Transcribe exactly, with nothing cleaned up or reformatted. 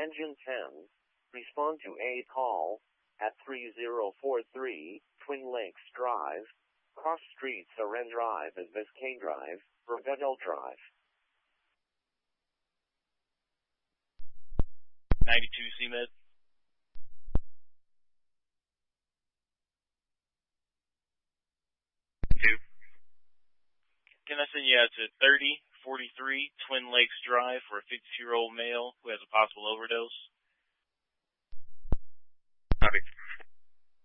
Engine ten, respond to a call at three zero four three, Twin Lakes Drive, Cross Street, Seren Drive and Biscayne Drive, Revendell Drive. ninety-two C M E D. Two. Can I send you out to thirty forty-three Twin Lakes Drive for a fifty-two-year-old male who has a possible overdose? Copy.